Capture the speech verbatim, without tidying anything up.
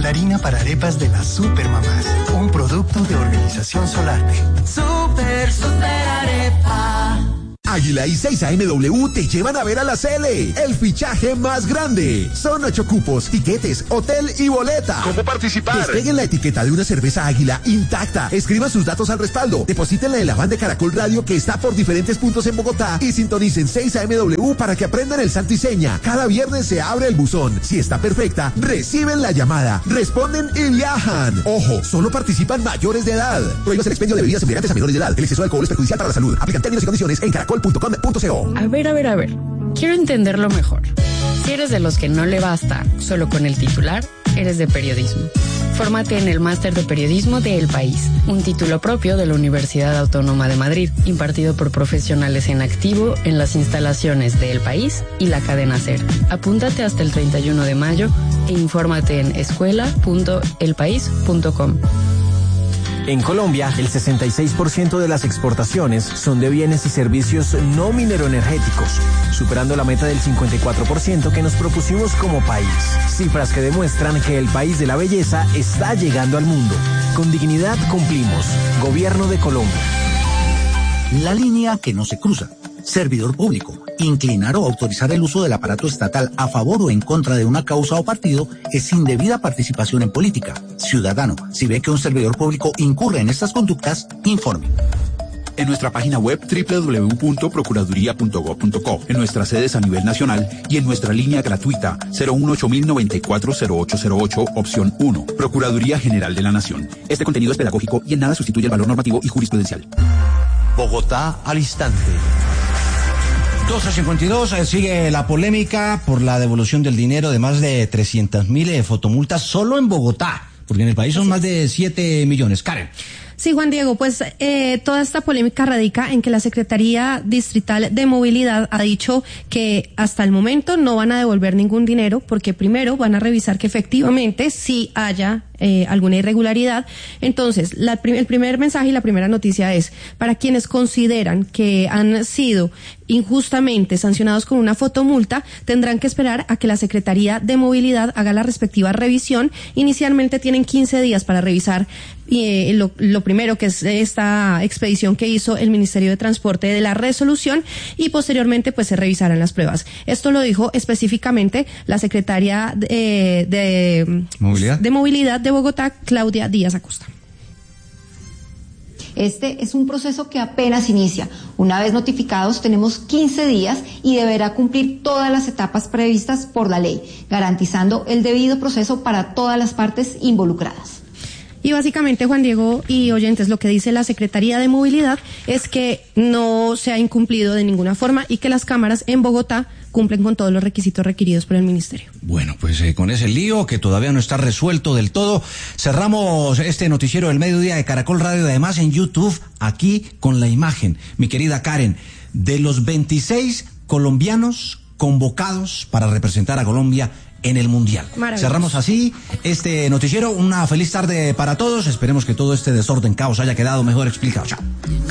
la harina para arepas de las Supermamás, un producto de Organización Solarte. Super, super arepa. Águila y seis A M W te llevan a ver a la Cele, el fichaje más grande. Son ocho cupos, tiquetes, hotel y boleta. ¿Cómo participar? Despeguen la etiqueta de una cerveza Águila intacta, escriban sus datos al respaldo, deposítenla en la van de Caracol Radio que está por diferentes puntos en Bogotá y sintonicen seis A M W para que aprendan el santo y seña. Cada viernes se abre el buzón. Si está perfecta, reciben la llamada, responden y viajan. Ojo, solo participan mayores de edad. Prohíbas el expendio de bebidas embriagantes a menores de edad. El exceso de alcohol es perjudicial para la salud. Aplican términos y condiciones en caracol punto com punto co. A ver, a ver, a ver. Quiero entenderlo mejor. Si eres de los que no le basta solo con el titular, eres de periodismo. Fórmate en el Máster de Periodismo de El País, un título propio de la Universidad Autónoma de Madrid, impartido por profesionales en activo en las instalaciones de El País y la cadena SER. Apúntate hasta el treinta y uno de mayo e infórmate en escuela punto el país punto com. En Colombia, el sesenta y seis por ciento de las exportaciones son de bienes y servicios no mineroenergéticos, superando la meta del cincuenta y cuatro por ciento que nos propusimos como país. Cifras que demuestran que el país de la belleza está llegando al mundo. Con dignidad cumplimos. Gobierno de Colombia. La línea que no se cruza. Servidor público. Inclinar o autorizar el uso del aparato estatal a favor o en contra de una causa o partido es indebida participación en política. Ciudadano, si ve que un servidor público incurre en estas conductas, informe. En nuestra página web doble u doble u doble u punto procuraduría punto gob punto co, en nuestras sedes a nivel nacional y en nuestra línea gratuita cero uno ocho mil noventa y cuatro cero ocho cero ocho, opción uno. Procuraduría General de la Nación. Este contenido es pedagógico y en nada sustituye el valor normativo y jurisprudencial. Bogotá al instante. doce cincuenta y dos, eh, sigue la polémica por la devolución del dinero de más de trescientas mil eh, fotomultas solo en Bogotá, porque en el país son más de siete millones. Karen. Sí, Juan Diego, pues eh, toda esta polémica radica en que la Secretaría Distrital de Movilidad ha dicho que hasta el momento no van a devolver ningún dinero porque primero van a revisar que efectivamente sí haya eh, alguna irregularidad. Entonces, la, el primer mensaje y la primera noticia es para quienes consideran que han sido injustamente sancionados con una fotomulta, tendrán que esperar a que la Secretaría de Movilidad haga la respectiva revisión. Inicialmente tienen quince días para revisar eh, lo, lo primero que es esta expedición que hizo el Ministerio de Transporte de la resolución y posteriormente pues se revisarán las pruebas. Esto lo dijo específicamente la secretaria de, de, ¿Movilidad? de Movilidad de Bogotá, Claudia Díaz Acosta. Este es un proceso que apenas inicia. Una vez notificados, tenemos quince días y deberá cumplir todas las etapas previstas por la ley, garantizando el debido proceso para todas las partes involucradas. Y básicamente, Juan Diego y oyentes, lo que dice la Secretaría de Movilidad es que no se ha incumplido de ninguna forma y que las cámaras en Bogotá cumplen con todos los requisitos requeridos por el Ministerio. Bueno, pues eh, con ese lío que todavía no está resuelto del todo, cerramos este noticiero del mediodía de Caracol Radio, además en YouTube, aquí con la imagen. Mi querida Karen, de los veintiséis colombianos convocados para representar a Colombia en el Mundial. Cerramos así este noticiero. Una feliz tarde para todos. Esperemos que todo este desorden, caos haya quedado mejor explicado. Chao.